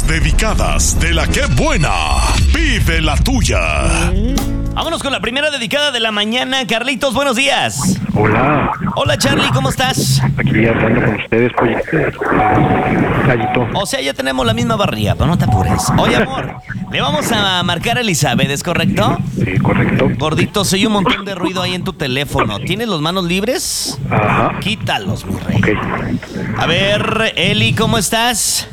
Las dedicadas de la que buena. Vive la tuya. Vámonos con la primera dedicada de la mañana. Carlitos, buenos días. Hola, Hola, Charlie, ¿cómo estás? aquí hablando con ustedes, pues, Gallito. O sea, ya tenemos la misma barriga, pero no te apures. Oye, amor, le vamos a marcar a Elizabeth, ¿es correcto? Sí, correcto. Gordito, se oye un montón de ruido ahí en tu teléfono. ¿Tienes las manos libres? Ajá. Quítalos, mi rey. Ok. A ver, Eli, ¿cómo estás?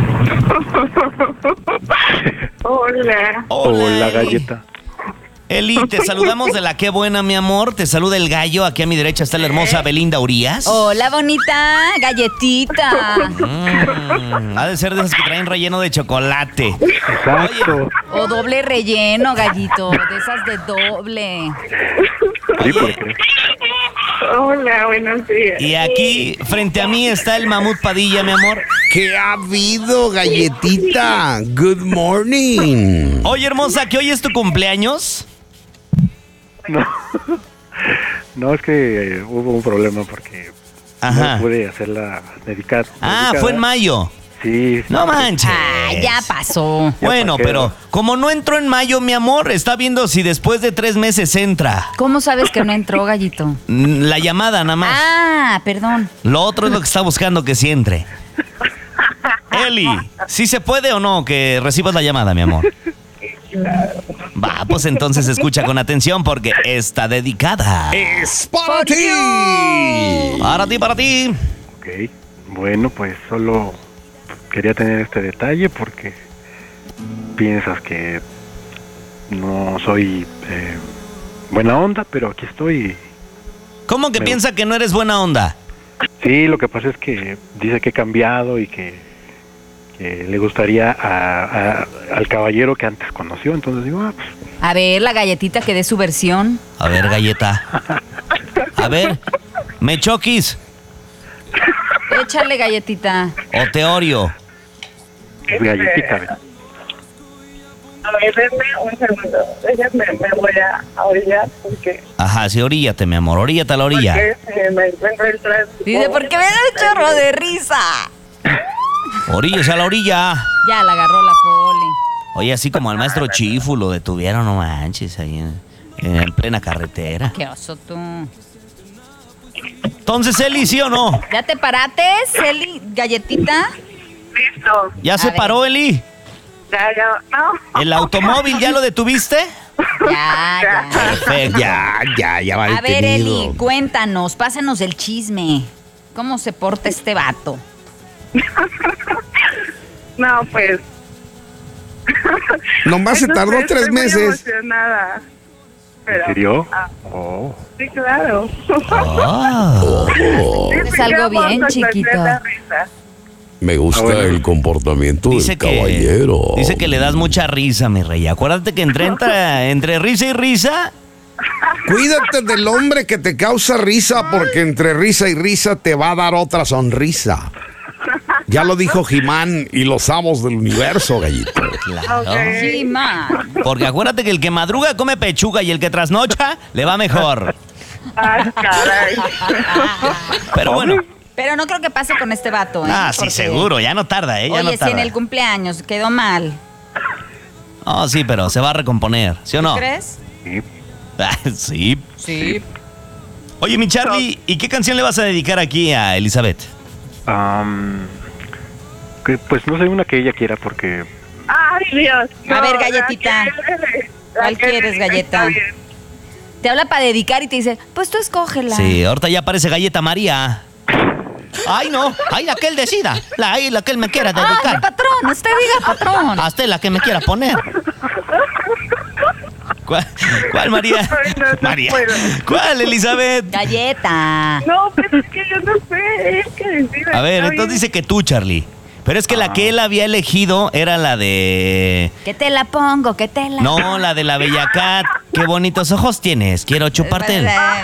Hola. Hola, Eli. Galleta. Eli, te saludamos de la Qué Buena, mi amor. Te saluda el gallo. Aquí a mi derecha está la hermosa Belinda Urías. Hola, bonita galletita. Ha de ser de esas que traen relleno de chocolate. Exacto. O doble relleno, gallito. De esas de doble. Sí, porque Hola, buenos días. Y aquí, frente a mí, está el Mamut Padilla, mi amor. ¿Qué ha habido, galletita? Good morning. Oye, hermosa, ¿que hoy es tu cumpleaños? no. No, es que hubo un problema porque Ajá. no pude hacerla dedicada. Fue en mayo. Sí. No manches. Ya pasó. Bueno, pasé. pero como no entró en mayo, mi amor, está viendo si después de 3 meses entra. ¿Cómo sabes que no entró, gallito? La llamada nada más. Perdón. Lo otro es lo que está buscando que sí entre. Eli, ¿sí se puede o no que recibas la llamada, mi amor? Va, pues entonces escucha con atención porque está dedicada. ¡Es para ti! Para ti. Ok. Bueno, pues solo quería tener este detalle porque piensas que no soy buena onda, pero aquí estoy. ¿Cómo que Me- piensa que no eres buena onda? Sí, lo que pasa es que dice que he cambiado y que le gustaría al caballero que antes conoció. Entonces digo, pues A ver, la galletita que dé su versión. A ver, galleta. A ver, ¿me choquis Échale, galletita. o te Oreo? es galletita. ¿Ves? A ver, denme un segundo. Déjenme, me voy a orillar porque, Ajá, sí, oríllate, mi amor, oríllate a la orilla. me encuentro el tránsito. Dice, ¿por qué me da un chorro de risa? Oríllese a la orilla. Ya la agarró la poli. Oye, así como al maestro Chifu lo detuvieron, no manches, ahí en plena carretera. Qué oso tú. Entonces, Eli, ¿sí o no? ¿Ya te parates, Eli, galletita? Listo. ¿Ya A se ver. paró, Eli? Ya, no. ¿El automóvil ya lo detuviste? Ya. Perfecto. Ya va A ver, detenido. Eli, cuéntanos, pásanos el chisme. ¿Cómo se porta este vato? No, pues. Nomás se no tardó sé, 3 estoy muy meses. emocionada. Pero, ¿En serio? Oh. Sí, claro. Oh. Es algo bien, chiquito. Me gusta bueno. el comportamiento Dice del caballero. Dice que le das mucha risa, mi rey. Acuérdate que entre risa y risa. Cuídate del hombre que te causa risa, porque entre risa y risa te va a dar otra sonrisa. Ya lo dijo Jimán y los amos del universo, gallito. Claro. Sí, man. Porque acuérdate que el que madruga come pechuga y el que trasnocha le va mejor. Ay, caray. Pero bueno. Pero no creo que pase con este vato, ¿eh? Sí, Porque, seguro. Ya no tarda, ¿eh? Ya Oye, no si tarda. en el cumpleaños quedó mal, Oh, sí, pero se va a recomponer. ¿Sí o no? ¿crees? Sí. Sí. Sí. Oye, mi Charlie, ¿y qué canción le vas a dedicar aquí a Elizabeth? Pues no sé, una que ella quiera porque Ay, Dios. A ver, la galletita. que- ¿Cuál la que quieres, está galleta? bien. Te habla para dedicar y te dice, pues tú escógela. Sí, ahorita ya aparece Galleta María. Ay, no. Ay, la que él decida. La que él me quiera Ay, dedicar. patrón, usted diga patrón. Hasta la que me quiera poner. ¿Cuál María? Ay, no María. puedo. ¿Cuál, Elizabeth? Galleta. No, pero es que yo no sé. Es que decide. A ver, Está entonces bien. dice que tú, Charlie. Pero es que la que él había elegido era la de... Que te la pongo, que te la... No, la de la Bella Cat. Qué bonitos ojos tienes. Quiero chuparte.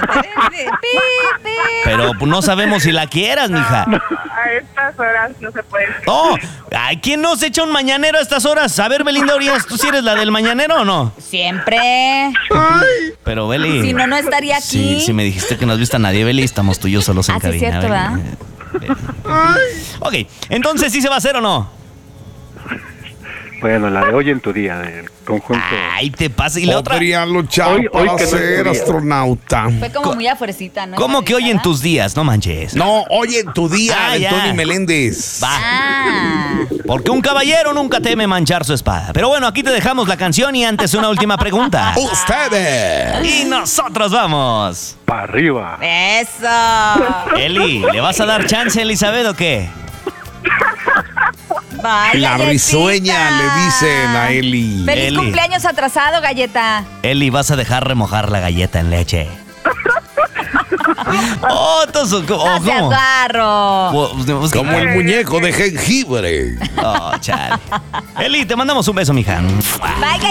Pero pues, no sabemos si la quieras, mija. A estas horas no se puede. Oh, ay, ¿quién nos echa un mañanero a estas horas? A ver, Belinda Urias, ¿tú sí eres la del mañanero o no? Siempre. Pero, Beli... Si no, no estaría aquí. Sí, sí me dijiste que no has visto a nadie, Beli. Estamos tú y yo solos en Ah, sí, cabina. cierto, Beli. ¿verdad? Ok, entonces, ¿sí se va a hacer o no? Bueno, la de Hoy en tu Día, del conjunto. Ay, te pasa. Y la otra. Podría luchar Hoy para que no es ser tu día. astronauta. Fue como muy afuercita, ¿no? ¿Cómo Esa que hoy en dedicada. tus días? No manches. No, oye, en tu día, Ah, de ya. Tony Meléndez. Va. Ah. Porque un caballero nunca teme manchar su espada. Pero bueno, aquí te dejamos la canción y antes una última pregunta. Ustedes. Y nosotros vamos. Para arriba. Eso. Eli, ¿le vas a dar chance a Elizabeth o qué? Bye, La galletita. risueña le dicen a Eli. Feliz Eli. cumpleaños atrasado, galleta. Eli, vas a dejar remojar la galleta en leche. Oh, entonces, No seas ¿cómo? barro. Como el muñeco de jengibre. Oh, chale. Eli, te mandamos un beso, mija. Bye,